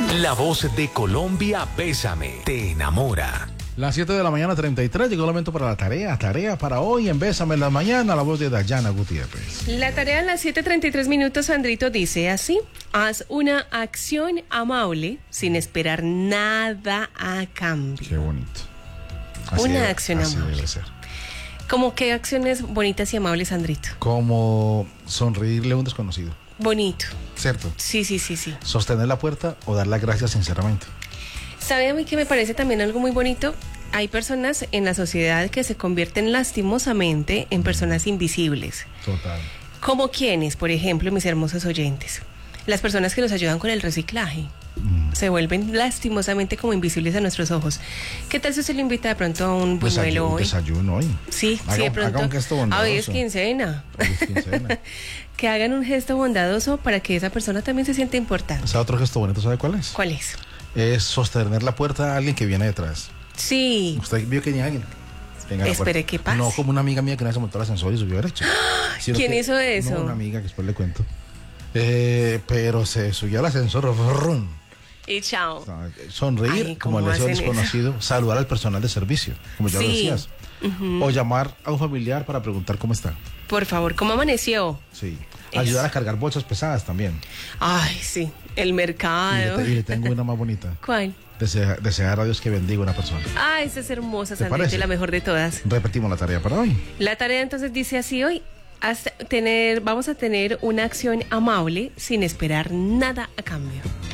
La voz de Colombia, Bésame, te enamora. Las 7 de la mañana 33, llegó el momento para la tarea para hoy en Bésame en la mañana, la voz de Dayana Gutiérrez. La tarea en las 7:33, Sandrito, dice así: haz una acción amable sin esperar nada a cambio. Qué bonito. Una acción amable. Debe ser. ¿Cómo qué acciones bonitas y amables, Sandrito? Como sonreírle a un desconocido. Bonito. ¿Cierto? Sí. Sostener la puerta o dar las gracias sinceramente. ¿Sabe a mí que me parece también algo muy bonito? Hay personas en la sociedad que se convierten lastimosamente en personas invisibles. Total. ¿Como quiénes, por ejemplo, mis hermosos oyentes? Las personas que nos ayudan con el reciclaje. Se vuelven lastimosamente como invisibles a nuestros ojos. ¿Qué tal si usted le invita de pronto a un buñuelo hoy? Desayuno hoy. Sí, de pronto. Haga un gesto bondadoso. Hoy es quincena. Que hagan un gesto bondadoso para que esa persona también se sienta importante. ¿Sabe otro gesto bonito? ¿Sabe cuál es? ¿Cuál es? Es sostener la puerta a alguien que viene detrás. Sí. Usted vio que ni alguien. Venga, espere, ¿qué pasa? No como una amiga mía que no se montó al ascensor y subió derecho. ¿Quién hizo eso? No, una amiga que después le cuento. Pero se subió al ascensor. Brum. Y chao. Sonreír, Ay, como le decía desconocido, saludar al personal de servicio, como ya lo decías. O llamar a un familiar para preguntar cómo está. Por favor, ¿cómo amaneció? Sí. Ayudar a cargar bolsas pesadas también. Ay, sí. El mercado. Y le tengo una más bonita. ¿Cuál? Desear a Dios que bendiga a una persona. Ah, esa es hermosa, ¿Te Sandrito, parece? la mejor de todas. Repetimos la tarea para hoy. La tarea entonces dice así hoy: vamos a tener una acción amable sin esperar nada a cambio.